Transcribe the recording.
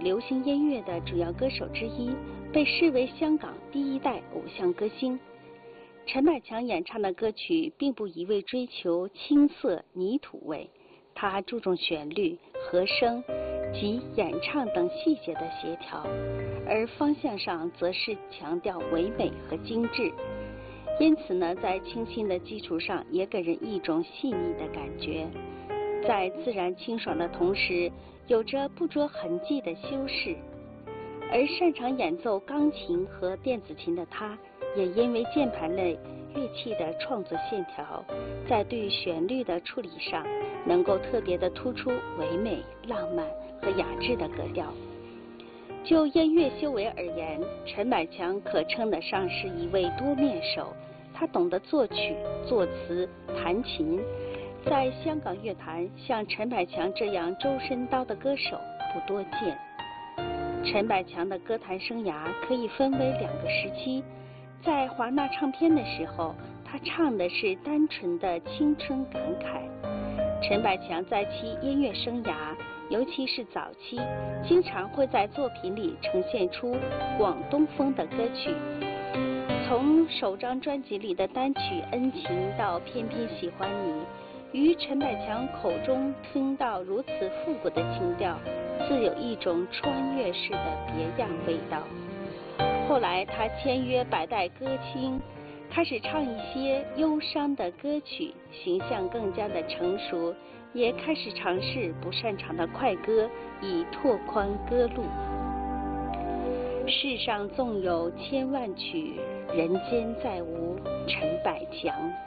流行音乐的主要歌手之一，被视为香港第一代偶像歌星。陈百强演唱的歌曲并不一味追求青涩泥土味，他注重旋律、和声及演唱等细节的协调，而方向上则是强调唯美和精致。因此呢，在清新的基础上，也给人一种细腻的感觉。在自然清爽的同时，有着不着痕迹的修饰。而擅长演奏钢琴和电子琴的他，也因为键盘类乐器的创作线条，在对旋律的处理上，能够特别的突出唯美、浪漫和雅致的格调。就音乐修为而言，陈百强可称得上是一位多面手。他懂得作曲、作词、弹琴。在香港乐坛，像陈百强这样周身刀的歌手不多见。陈百强的歌坛生涯可以分为2个时期。在华纳唱片的时候，他唱的是单纯的青春感慨。陈百强在其音乐生涯，尤其是早期，经常会在作品里呈现出广东风的歌曲。从首张专辑里的单曲《恩情》到《偏偏喜欢你》，于陈百强口中听到如此复古的情调，自有一种穿越式的别样味道。后来他签约百代歌星，开始唱一些忧伤的歌曲，形象更加的成熟，也开始尝试不擅长的快歌，以拓宽歌路。世上纵有千万曲，人间再无陈百强。